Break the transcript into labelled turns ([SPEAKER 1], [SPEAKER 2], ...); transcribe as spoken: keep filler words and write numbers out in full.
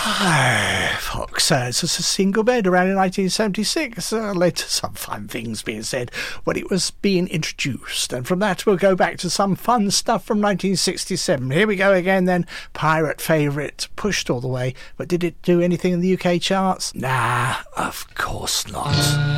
[SPEAKER 1] Oh, Fox says it's a single bed around in nineteen seventy-six. Uh, led to some fun things being said when it was being introduced. And from that, we'll go back to some fun stuff from nineteen sixty-seven. Here we go again then. Pirate favourite, pushed all the way. But did it do anything in the U K charts? Nah, of course not.